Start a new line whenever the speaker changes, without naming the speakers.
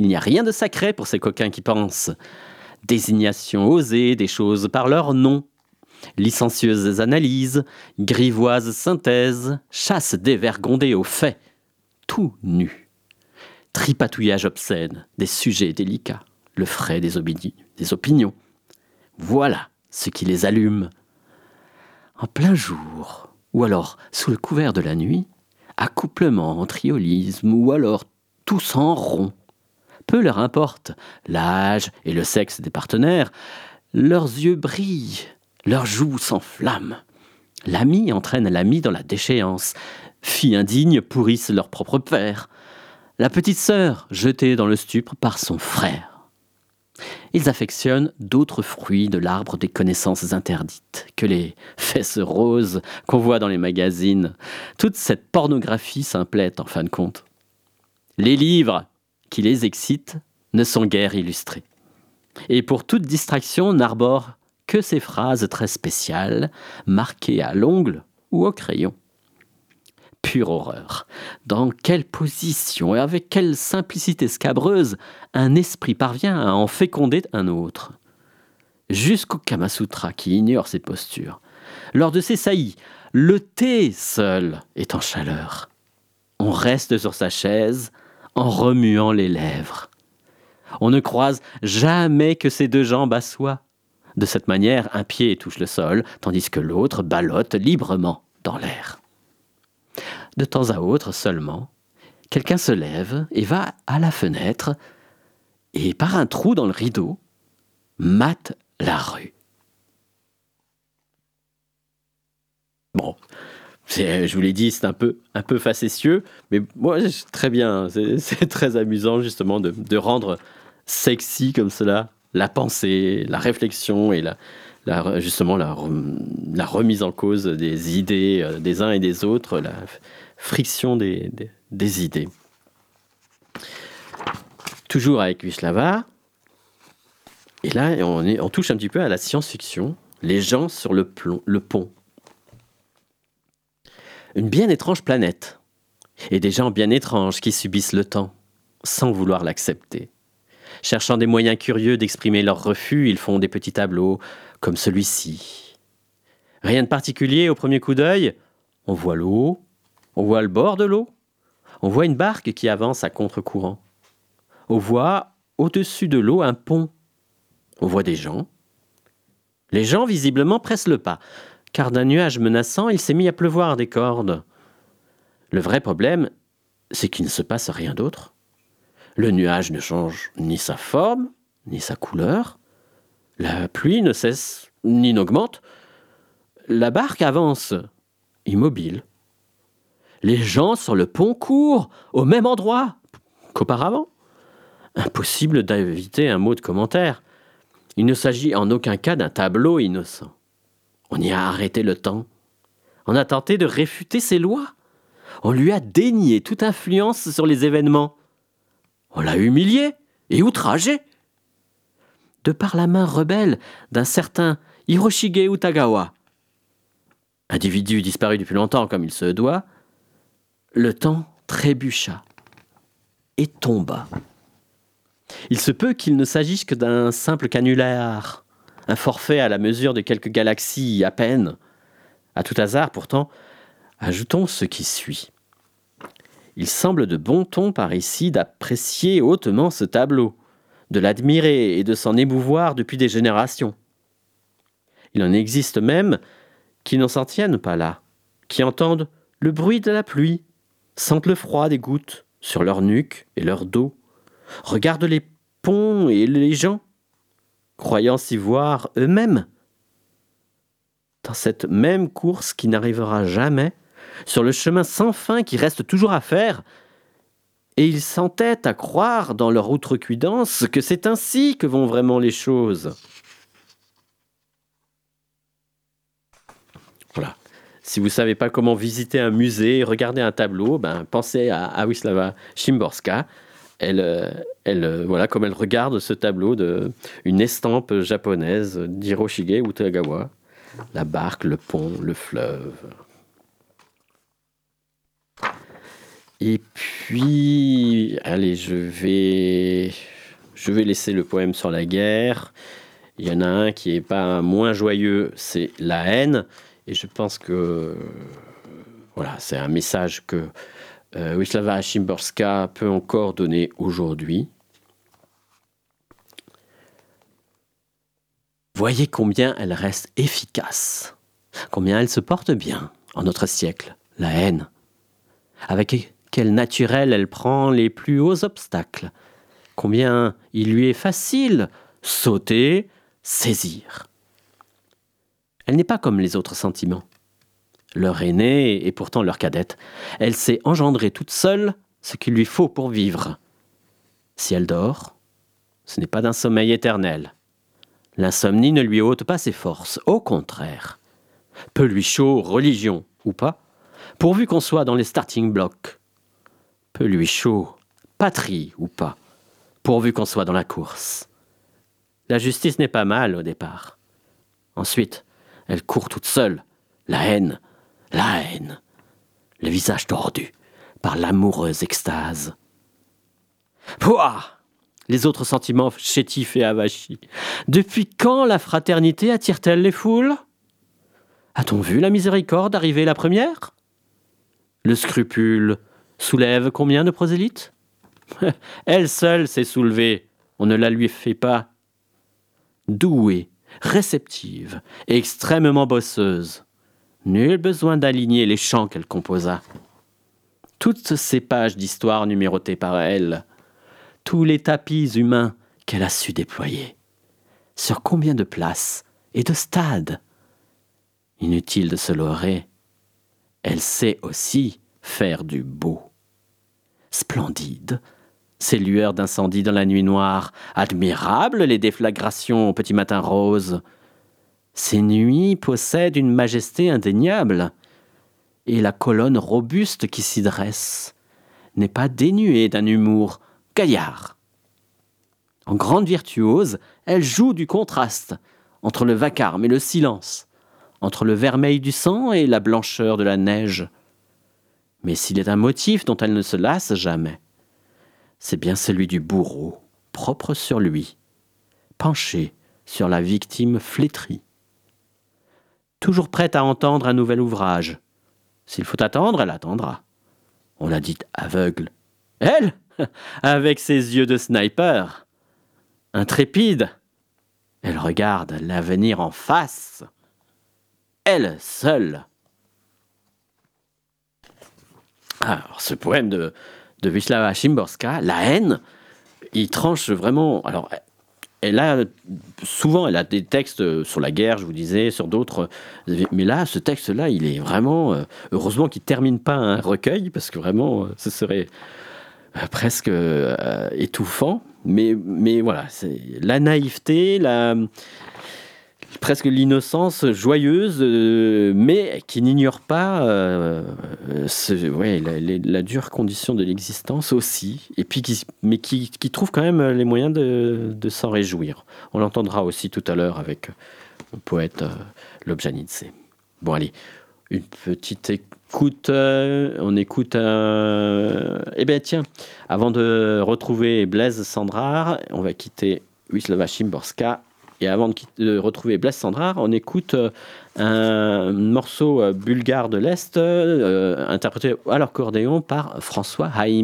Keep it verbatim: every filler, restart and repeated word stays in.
Il n'y a rien de sacré pour ces coquins qui pensent. Désignation osée des choses par leur nom. Licencieuses analyses, grivoises synthèses, chasse dévergondée aux faits. Tout nu. Tripatouillage obscène des sujets délicats, le frais des, obidi- des opinions. Voilà ce qui les allume. En plein jour, ou alors sous le couvert de la nuit, accouplement, triolisme, ou alors tous en rond. Peu leur importe l'âge et le sexe des partenaires, leurs yeux brillent, leurs joues s'enflamment. L'ami entraîne l'ami dans la déchéance, filles indignes pourrissent leur propre père, la petite sœur jetée dans le stupre par son frère. Ils affectionnent d'autres fruits de l'arbre des connaissances interdites que les fesses roses qu'on voit dans les magazines. Toute cette pornographie simplette en fin de compte. Les livres qui les excitent ne sont guère illustrés. Et pour toute distraction n'arborent que ces phrases très spéciales, marquées à l'ongle ou au crayon. Pure horreur. Dans quelle position et avec quelle simplicité scabreuse un esprit parvient à en féconder un autre. Jusqu'au Kamasutra qui ignore ses postures. Lors de ces saillies, le thé seul est en chaleur. On reste sur sa chaise en remuant les lèvres. On ne croise jamais que ses deux jambes à soi. De cette manière, un pied touche le sol, tandis que l'autre ballotte librement dans l'air. De temps à autre seulement, quelqu'un se lève et va à la fenêtre et, par un trou dans le rideau, mate la rue. Bon, c'est, je vous l'ai dit, c'est un peu, un peu facétieux, mais moi, c'est très bien. C'est, c'est très amusant, justement, de, de rendre sexy comme cela la pensée, la réflexion et la, la, justement la, la remise en cause des idées des uns et des autres, la friction des, des, des idées. Toujours avec Wisława, et là on, est, on touche un petit peu à la science-fiction, les gens sur le, plomb, le pont. Une bien étrange planète, et des gens bien étranges qui subissent le temps, sans vouloir l'accepter. Cherchant des moyens curieux d'exprimer leur refus, ils font des petits tableaux comme celui-ci. Rien de particulier au premier coup d'œil. On voit l'eau, on voit le bord de l'eau, on voit une barque qui avance à contre-courant. On voit au-dessus de l'eau un pont. On voit des gens. Les gens, visiblement, pressent le pas, car d'un nuage menaçant, il s'est mis à pleuvoir des cordes. Le vrai problème, c'est qu'il ne se passe rien d'autre. Le nuage ne change ni sa forme, ni sa couleur. La pluie ne cesse ni n'augmente. La barque avance, immobile. Les gens sur le pont courent au même endroit qu'auparavant. Impossible d'éviter un mot de commentaire. Il ne s'agit en aucun cas d'un tableau innocent. On y a arrêté le temps. On a tenté de réfuter ses lois. On lui a dénié toute influence sur les événements. On l'a humilié et outragé. De par la main rebelle d'un certain Hiroshige Utagawa, individu disparu depuis longtemps comme il se doit, le temps trébucha et tomba. Il se peut qu'il ne s'agisse que d'un simple canular, un forfait à la mesure de quelques galaxies à peine. À tout hasard, pourtant, ajoutons ce qui suit. Il semble de bon ton par ici d'apprécier hautement ce tableau, de l'admirer et de s'en émouvoir depuis des générations. Il en existe même qui n'en s'en tiennent pas là, qui entendent le bruit de la pluie, sentent le froid des gouttes sur leur nuque et leur dos, regardent les ponts et les gens, croyant s'y voir eux-mêmes. Dans cette même course qui n'arrivera jamais, sur le chemin sans fin qui reste toujours à faire, et ils s'entêtent à croire dans leur outrecuidance que c'est ainsi que vont vraiment les choses. Voilà. Si vous ne savez pas comment visiter un musée, regarder un tableau, ben, pensez à, à Wisława Szymborska. Elle, elle, voilà, comme elle regarde ce tableau de une estampe japonaise d'Hiroshige Utagawa, la barque, le pont, le fleuve. Et puis, allez, je vais, je vais laisser le poème sur la guerre. Il y en a un qui est pas moins joyeux, c'est la haine. Et je pense que voilà, c'est un message que euh, Wisława Szymborska peut encore donner aujourd'hui. Voyez combien elle reste efficace, combien elle se porte bien en notre siècle, la haine. Avec quel naturel elle prend les plus hauts obstacles, combien il lui est facile sauter, saisir. Elle n'est pas comme les autres sentiments. Leur aînée et pourtant leur cadette, elle sait engendrer toute seule ce qu'il lui faut pour vivre. Si elle dort, ce n'est pas d'un sommeil éternel. L'insomnie ne lui ôte pas ses forces, au contraire. Peu lui chaud, religion ou pas, pourvu qu'on soit dans les starting blocks. Peu lui chaud, patrie ou pas, pourvu qu'on soit dans la course. La justice n'est pas mal au départ. Ensuite, elle court toute seule, la haine, la haine, le visage tordu par l'amoureuse extase. Pouah! Les autres sentiments chétifs et avachis. Depuis quand la fraternité attire-t-elle les foules? A-t-on vu la miséricorde arriver la première? Le scrupule soulève combien de prosélytes? Elle seule s'est soulevée, on ne la lui fait pas. Douée, réceptive, extrêmement bosseuse. Nul besoin d'aligner les chants qu'elle composa. Toutes ces pages d'histoire numérotées par elle, tous les tapis humains qu'elle a su déployer. Sur combien de places et de stades? Inutile de se leurrer, elle sait aussi faire du beau. Splendide, ces lueurs d'incendie dans la nuit noire, admirables les déflagrations au petit matin rose. Ces nuits possèdent une majesté indéniable, et la colonne robuste qui s'y dresse n'est pas dénuée d'un humour gaillard. En grande virtuose, elle joue du contraste entre le vacarme et le silence, entre le vermeil du sang et la blancheur de la neige. Mais s'il est un motif dont elle ne se lasse jamais, c'est bien celui du bourreau, propre sur lui, penché sur la victime flétrie. Toujours prête à entendre un nouvel ouvrage. S'il faut attendre, elle attendra. On l'a dite aveugle. Elle, avec ses yeux de sniper, intrépide, elle regarde l'avenir en face. Elle seule. Alors, ce poème de, de Wisława Szymborska, la haine, il tranche vraiment. Alors, elle a souvent, elle a des textes sur la guerre, je vous disais, sur d'autres. Mais là, ce texte-là, il est vraiment. Heureusement qu'il ne termine pas un recueil, parce que vraiment, ce serait presque euh, étouffant. Mais, mais voilà, c'est la naïveté, la. Presque l'innocence joyeuse, euh, mais qui n'ignore pas euh, ce, ouais, la, la, la dure condition de l'existence aussi, et puis qui, mais qui, qui trouve quand même les moyens de, de s'en réjouir. On l'entendra aussi tout à l'heure avec le poète euh, Lobjanidze. Bon, allez, une petite écoute. Euh, on écoute. Euh, eh bien, tiens, avant de retrouver Blaise Cendrars, on va quitter Wisława Szymborska. Et avant de, quitter, de retrouver Blaise Cendrars, on écoute euh, un morceau euh, bulgare de l'Est, euh, interprété à l'accordéon par François Haïm.